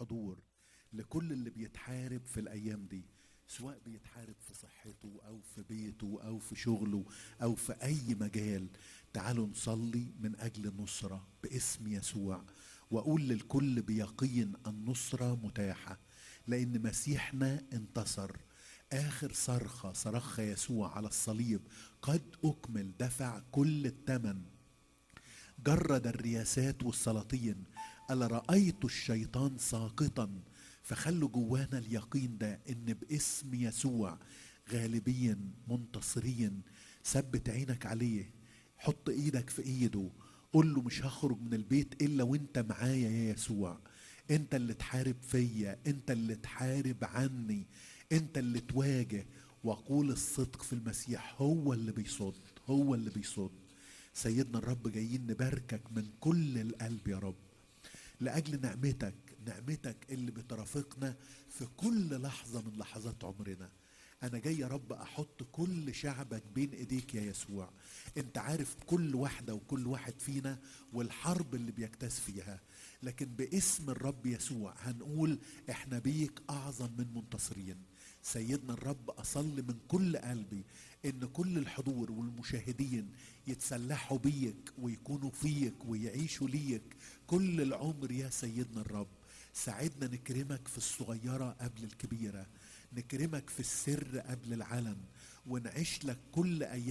الحضور لكل اللي بيتحارب في الأيام دي، سواء بيتحارب في صحته أو في بيته أو في شغله أو في أي مجال. تعالوا نصلي من أجل النصرة باسم يسوع، وأقول للكل بيقين النصرة متاحة، لأن مسيحنا انتصر. آخر صرخة صرخها يسوع على الصليب: قد أكمل، دفع كل الثمن، جرد الرياسات والسلاطين، ألا رأيت الشيطان ساقطا. فخلوا جوانا اليقين ده إن باسم يسوع غالبين منتصرين. ثبت عينك عليه، حط ايدك في ايده، قول له مش هخرج من البيت الا وانت معايا يا يسوع. انت اللي تحارب فيا، انت اللي تحارب عني، انت اللي تواجه. وقول الصدق في المسيح هو اللي بيصد، هو اللي بيصد. سيدنا الرب جايين نباركك من كل القلب يا رب، لأجل نعمتك، نعمتك اللي بترافقنا في كل لحظة من لحظات عمرنا. أنا جاي يا رب أحط كل شعبك بين إيديك يا يسوع. أنت عارف كل واحدة وكل واحد فينا والحرب اللي بيجتاز فيها، لكن باسم الرب يسوع هنقول إحنا بيك أعظم من منتصرين. سيدنا الرب، أصلي من كل قلبي إن كل الحضور والمشاهدين يتسلحوا بيك ويكونوا فيك ويعيشوا ليك كل العمر يا سيدنا الرب. ساعدنا نكرمك في الصغيرة قبل الكبيرة، نكرمك في السر قبل العلن، ونعيش لك كل أيام